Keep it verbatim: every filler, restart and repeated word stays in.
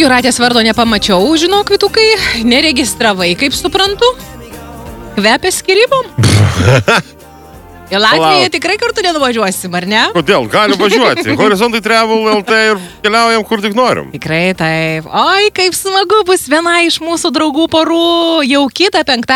Jūratės vardo nepamačiau, žinok, Vytukai, neregistravai, kaip suprantu. Kvepia skirybom? Į Latviją tikrai kartu nenuvažiuosim, ar ne? Kodėl? Galim važiuoti. Horizontai Travel L T ir keliaujam kur tik norim. Tikrai taip. Oi, kaip smagu bus viena iš mūsų draugų porų jau kitą penktą.